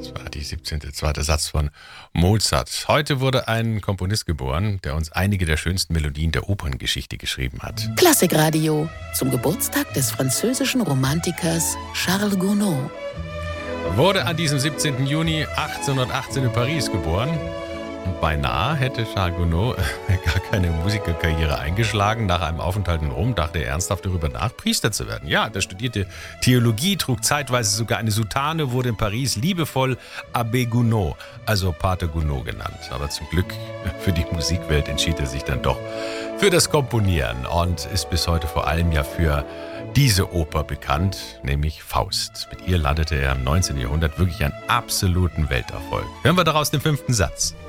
Das war die 17. zweite Satz von Mozart. Heute wurde ein Komponist geboren, der uns einige der schönsten Melodien der Operngeschichte geschrieben hat. Klassikradio zum Geburtstag des französischen Romantikers Charles Gounod. Wurde an diesem 17. Juni 1818 in Paris geboren. Und beinahe hätte Charles Gounod gar keine Musikerkarriere eingeschlagen. Nach einem Aufenthalt in Rom dachte er ernsthaft darüber nach, Priester zu werden. Ja, der studierte Theologie, trug zeitweise sogar eine Soutane, wurde in Paris liebevoll Abbé Gounod, also Pater Gounod genannt. Aber zum Glück für die Musikwelt entschied er sich dann doch für das Komponieren und ist bis heute vor allem ja für diese Oper bekannt, nämlich Faust. Mit ihr landete er im 19. Jahrhundert wirklich einen absoluten Welterfolg. Hören wir daraus den 5. Satz.